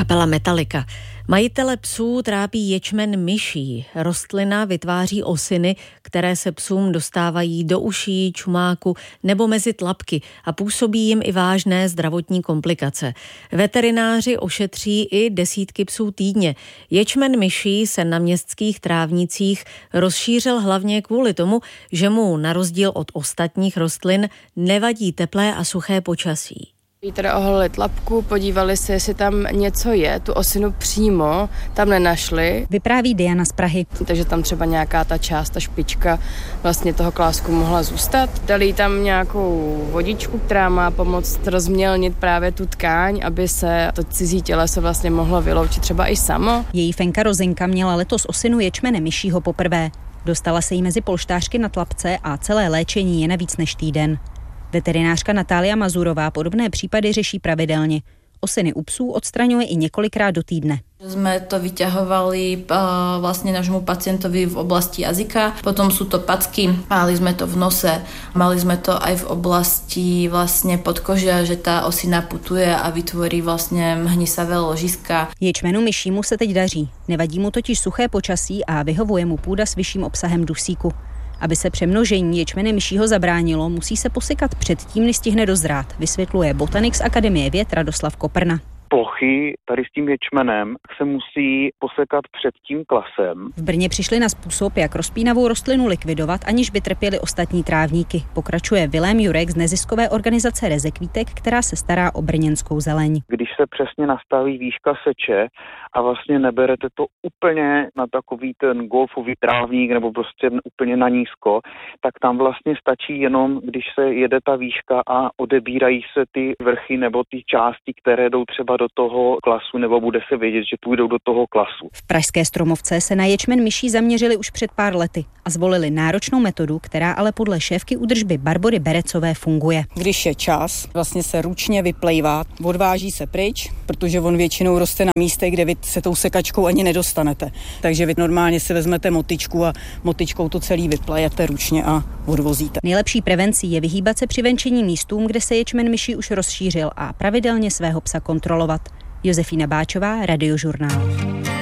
Kapela Metallica. Majitele psů trápí ječmen myší. Rostlina vytváří osiny, které se psům dostávají do uší, čumáku nebo mezi tlapky a působí jim i vážné zdravotní komplikace. Veterináři ošetří i desítky psů týdně. Ječmen myší se na městských trávnicích rozšířil hlavně kvůli tomu, že mu na rozdíl od ostatních rostlin nevadí teplé a suché počasí. Teda oholili tlapku, podívali se, jestli tam něco je, tu osinu přímo tam nenašli. Vypráví Diana z Prahy. Takže tam třeba nějaká ta část, ta špička vlastně toho klásku mohla zůstat. Dali tam nějakou vodičku, která má pomoct rozmělnit právě tu tkáň, aby se to cizí těleso vlastně mohlo vyloučit třeba i samo. Její Fenka Rozinka měla letos osinu ječmene myšího poprvé. Dostala se jí mezi polštářky na tlapce a celé léčení je na víc než týden. Veterinářka Natália Mazurová podobné případy řeší pravidelně. Osiny u psů odstraňuje i několikrát do týdne. Sme to vyťahovali vlastne nášmu pacientovi v oblasti jazyka, potom sú to packy, mali sme to v nose, mali sme to aj v oblasti vlastne podkožia, že tá osina putuje a vytvorí vlastne hnisavé ložiska. Ječmenu myšímu se teď daří, nevadí mu totiž suché počasí a vyhovuje mu půda s vyšším obsahem dusíku. Aby se přemnožení ječmene myšího zabránilo, musí se posekat předtím, než stihne dozrát, vysvětluje botanik z Akademie věd Radoslav Koprna. Plochy tady s tím ječmenem se musí posekat před tím klasem. V Brně přišli na způsob, jak rozpínavou rostlinu likvidovat, aniž by trpěli ostatní trávníky. Pokračuje Vilém Jurek z neziskové organizace Rezekvítek, která se stará o brněnskou zeleň. Když se přesně nastaví výška seče a vlastně neberete to úplně na takový ten golfový trávník nebo prostě úplně na nízko, tak tam vlastně stačí jenom, když se jede ta výška a odebírají se ty vrchy nebo ty části, které jdou třeba do toho klasu, nebo bude se vědět, že půjdou do toho klasu. V pražské Stromovce se na ječmen myší zaměřili už před pár lety a zvolili náročnou metodu, která ale podle šéfky údržby Barbory Berecové funguje. Když je čas, vlastně se ručně vyplejvá, odváží se pryč, protože on většinou roste na místech, kde vy se tou sekačkou ani nedostanete. Takže vy normálně si vezmete motyčku a motyčkou to celý vyplejete ručně a odvozíte. Nejlepší prevencí je vyhýbat se při venčení místům, kde se ječmen myší už rozšířil a pravidelně svého psa kontrolovat. Josefína Báčová, Radiožurnál.